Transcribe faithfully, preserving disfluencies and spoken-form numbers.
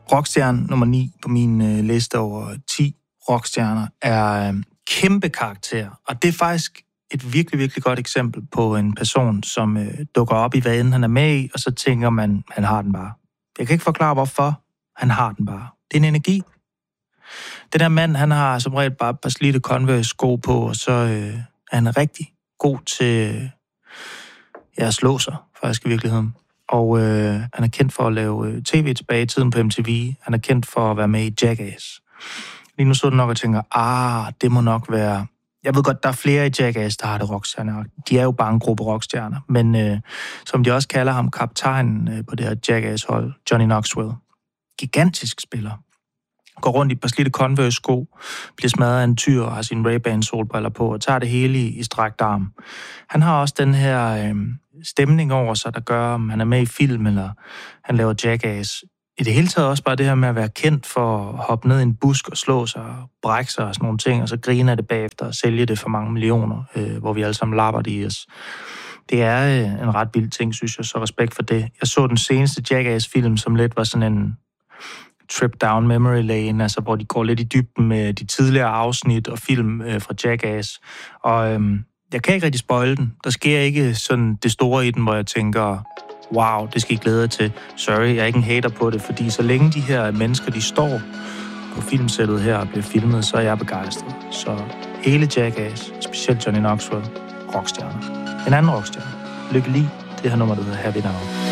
Rockstjerne nummer ni på min øh, liste over ti rockstjerner er øh, kæmpe karakter. Og det er faktisk et virkelig, virkelig godt eksempel på en person, som øh, dukker op i, hvad end han er med i, og så tænker man, han har den bare. Jeg kan ikke forklare, hvorfor han har den bare. Det er en energi. Den der mand, han har som regel bare et par slidte Converse-sko på, og så øh, er han rigtig god til øh, ja, at slå sig, faktisk i virkeligheden. Og øh, han er kendt for at lave øh, tv tilbage i tiden på M T V. Han er kendt for at være med i Jackass. Lige nu så du nok og tænker, ah, det må nok være... Jeg ved godt, der er flere i Jackass, der har det rockstjerner. De er jo bare en gruppe rockstjerner. Men øh, som de også kalder ham, kaptajnen øh, på det her Jackass-hold, Johnny Knoxville. Gigantisk spiller. Går rundt i et par slidte Converse-sko, bliver smadret af en tyr og har sine Ray-Ban-solbriller på, og tager det hele i, i strakt arm. Han har også den her øh, stemning over sig, der gør, om han er med i film, eller han laver Jackass. I det hele taget også bare det her med at være kendt for at hoppe ned i en busk og slå sig og brække sig og sådan nogle ting, og så grine af det bagefter og sælge det for mange millioner, øh, hvor vi alle sammen lapper det i os. Det er øh, en ret vild ting, synes jeg, så respekt for det. Jeg så den seneste Jackass-film, som lidt var sådan en trip down memory lane, altså hvor de går lidt i dybden med de tidligere afsnit og film øh, fra Jackass. Og øh, jeg kan ikke rigtig spoile den. Der sker ikke sådan det store i den, hvor jeg tænker... Wow, det skal I glæde jer til. Sorry, jeg er ikke en hater på det, fordi så længe de her mennesker, de står på filmsættet her og bliver filmet, så er jeg begejstret. Så hele Jackass, specielt Johnny Knoxville, rockstjerne. En anden rockstjerne. Lykke lige, det her nummer, der hedder Happy Now.